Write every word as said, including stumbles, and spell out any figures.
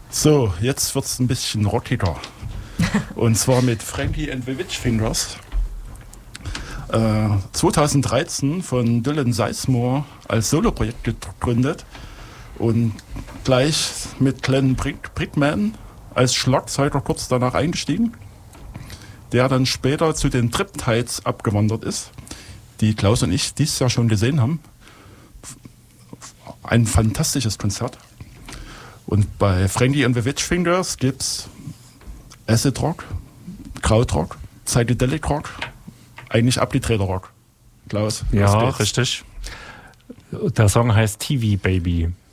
So, jetzt wird es ein bisschen rockiger. Und zwar mit Frankie and the Witchfingers. Äh, zweitausenddreizehn von Dylan Sizemore als Soloprojekt gegründet und gleich mit Glenn Brick- Brickman als Schlagzeuger kurz danach eingestiegen, der dann später zu den Triptides abgewandert ist, die Klaus und ich dieses Jahr schon gesehen haben. Ein fantastisches Konzert. Und bei Frankie and the Witchfingers gibt es Acid Rock, Krautrock, Psychedelic Rock, eigentlich abgedrehter Rock. Klaus, ja, richtig. Der Song heißt T V Baby.